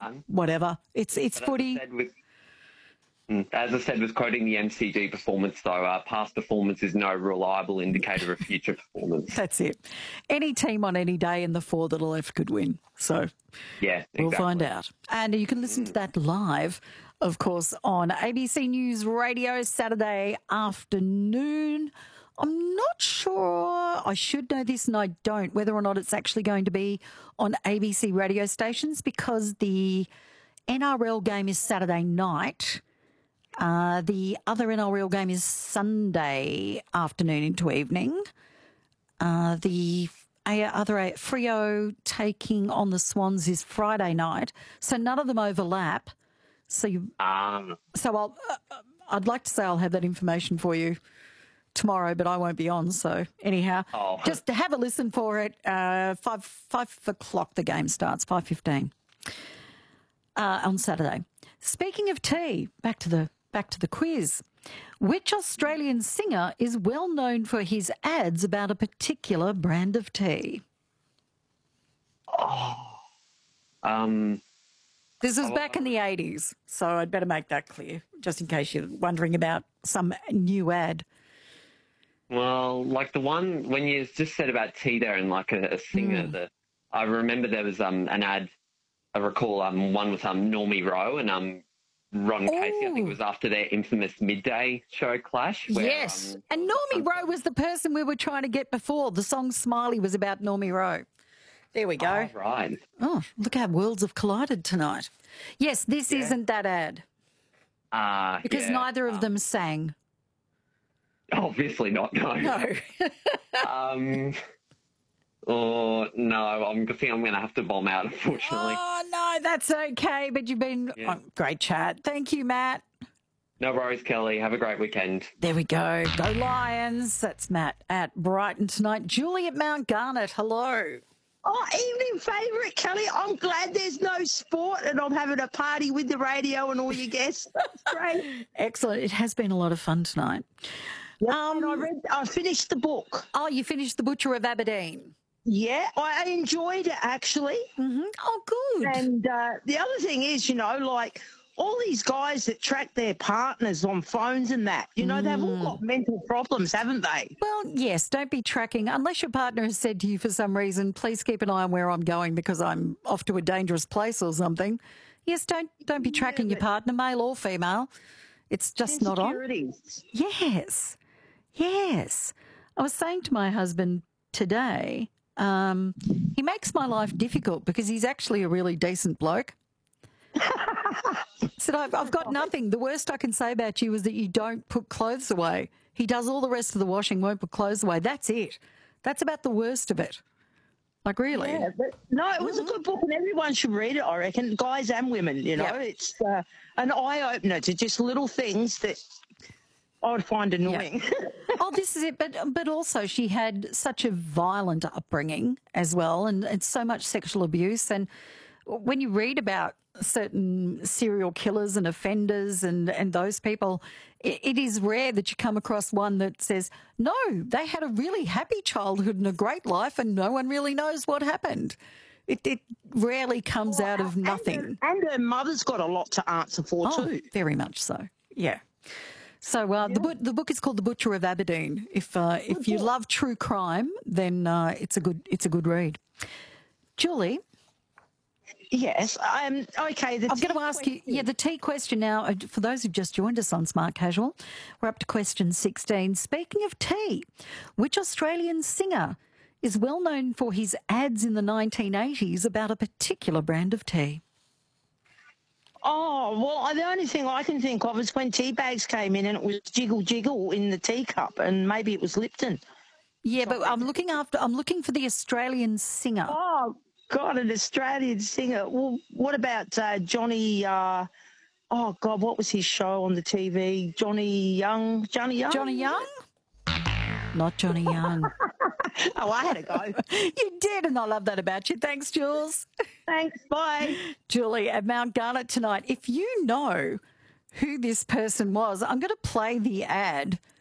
whatever. It's But footy. as I said, with quoting the MCG performance, though, past performance is no reliable indicator of future performance. That's it. Any team on any day in the four that are left could win. So Yeah, we'll exactly. find out. And you can listen to that live, of course, on ABC News Radio Saturday afternoon. I'm not sure, I should know this and I don't, whether or not it's actually going to be on ABC radio stations because the NRL game is Saturday night. The other NRL game is Sunday afternoon into evening. The other Freo taking on the Swans is Friday night. So none of them overlap. So I'd like to say I'll have that information for you tomorrow, but I won't be on. So anyhow, just to have a listen for it. 5 o'clock the game starts, 5:15 on Saturday. Speaking of tea, back to the quiz. Which Australian singer is well known for his ads about a particular brand of tea? This was back in the 80s, so I'd better make that clear, just in case you're wondering about some new ad. Well, like the one when you just said about tea there and like a singer, I remember there was an ad. I recall one with Normie Rowe and Ron Casey. I think it was after their infamous midday show clash. Where, yes, and Normie Rowe was the person we were trying to get before. The song Smiley was about Normie Rowe. There we go. Oh, right. Oh, look how worlds have collided tonight. Yes, this isn't that ad. Because neither of them sang. Obviously not, no. No. Oh, no, I think I'm going to have to bomb out, unfortunately. Oh, no, that's okay, but you've been great chat. Thank you, Matt. No worries, Kelly. Have a great weekend. There we go. Go Lions. That's Matt at Brighton tonight. Julie at Mount Garnet. Hello. Oh, evening favourite, Kelly. I'm glad there's no sport and I'm having a party with the radio and all your guests. That's great. Excellent. It has been a lot of fun tonight. Yep, and I finished the book. Oh, you finished The Butcher of Aberdeen. Yeah, I enjoyed it, actually. Mm-hmm. Oh, good. And the other thing is, like all these guys that track their partners on phones and that, they've all got mental problems, haven't they? Well, yes, don't be tracking, unless your partner has said to you for some reason, please keep an eye on where I'm going because I'm off to a dangerous place or something. Yes, don't be tracking your partner, male or female. It's just not on. Yes. I was saying to my husband today, he makes my life difficult because he's actually a really decent bloke. Said, I've got nothing. The worst I can say about you is that you don't put clothes away. He does all the rest of the washing, won't put clothes away. That's it. That's about the worst of it. Like, really? Yeah, but no, it was a good book and everyone should read it, I reckon, guys and women, It's an eye-opener to just little things that I would find annoying. Yeah. Oh, this is it. But also she had such a violent upbringing as well and so much sexual abuse. And when you read about certain serial killers and offenders and those people, it is rare that you come across one that says, no, they had a really happy childhood and a great life and no one really knows what happened. It rarely comes out of nothing. And her mother's got a lot to answer for too. Very much so, yeah. So the book is called The Butcher of Aberdeen. If you love true crime, then it's a good read. Julie? Yes. Okay. I'm going to ask you, the tea question now, for those who've just joined us on Smart Casual, we're up to question 16. Speaking of tea, which Australian singer is well known for his ads in the 1980s about a particular brand of tea? Oh, well, the only thing I can think of is when tea bags came in and it was jiggle jiggle in the teacup and maybe it was Lipton. Yeah, but I'm looking for the Australian singer. Oh, God, an Australian singer. Well, what about Johnny, oh, God, what was his show on the TV? Johnny Young? Johnny Young? Not Johnny Young. Oh, I had a go. You did, and I love that about you. Thanks, Jules. Thanks, bye. Julie at Mount Garnet tonight. If you know who this person was, I'm going to play the ad